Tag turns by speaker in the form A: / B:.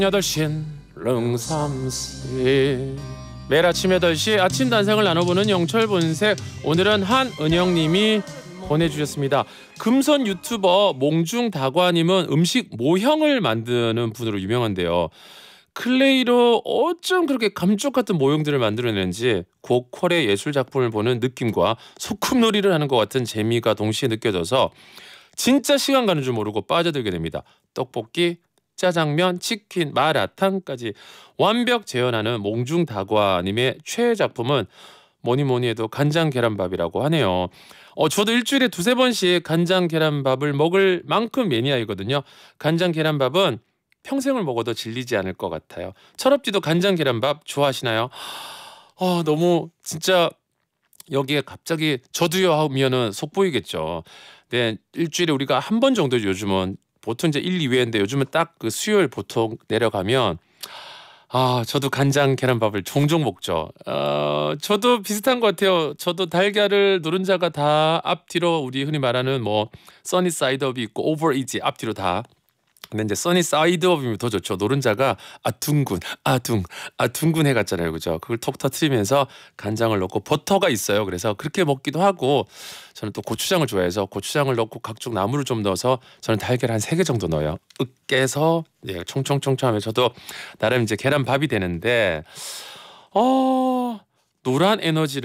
A: 8시엔 릉삼시 매일 아침 8시 아침 단상을 나눠보는 영철본색. 오늘은 한은영님이 보내주셨습니다. 금선 유튜버 몽중다과님은 음식 모형을 만드는 분으로 유명한데요. 클레이로 어쩜 그렇게 감쪽 같은 모형들을 만들어내는지 고퀄의 예술작품을 보는 느낌과 소꿉놀이를 하는 것 같은 재미가 동시에 느껴져서 진짜 시간 가는 줄 모르고 빠져들게 됩니다. 떡볶이, 짜장면, 치킨, 마라탕까지 완벽 재현하는 몽중다과님의 최애 작품은 뭐니 해도 간장 계란밥이라고 하네요. 저도 일주일에 두세 번씩 간장 계란밥을 먹을 만큼 매니아이거든요. 간장 계란밥은 평생을 먹어도 질리지 않을 것 같아요. 철업지도 간장 계란밥 좋아하시나요? 너무 진짜 여기에 갑자기 저도요 하면은 속보이겠죠. 네, 일주일에 우리가 한 번 정도 요즘은 보통 이제 1, 2회인데 요즘은 딱 그 수요일 보통 내려가면 저도 간장 계란밥을 종종 먹죠. 저도 비슷한 것 같아요. 저도 달걀을 노른자가 다 앞뒤로 우리 흔히 말하는 뭐 써니 사이드업이 있고 오버이지 앞뒤로 다. 근데 이제 써니 사이드업이면 더 좋죠. 노른자가 둥근 해 같잖아요, 그죠? 그걸 톡 터트리면서 간장을 넣고 버터가 있어요. 그래서 그렇게 먹기도 하고 저는 또 고추장을 좋아해서 고추장을 넣고 각종 나물을 좀 넣어서 저는 달걀 한 3개 정도 넣어요. 으깨서 총총총총 하면 저도 나름 이제 계란밥이 되는데 노란 에너지를